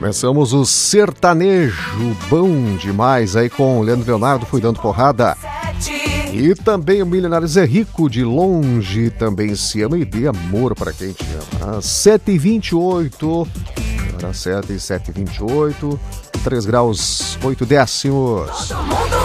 Começamos o sertanejo bom demais aí com o Leandro Leonardo, Fui Dando Porrada. E também o Milionário Zé Rico, De Longe Também Se Ama e Dê Amor Pra Quem Te Ama. Às 7h28, agora 7h28, 3 graus 8 décimos.